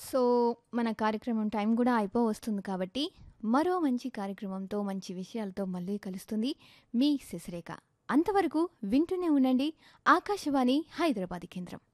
So, మన కార్యక్రమం time గూడా అయిపోవస్తుంది కాబట్టి, మరో మంచి కార్యక్రమంతో, మంచి విషయాలతో మళ్ళీ కలుస్తుంది మీ శశిరేఖ. అంతవరకు వింటూనే ఉండండి ఆకాశవాణి హైదరాబాద్ కేంద్రం.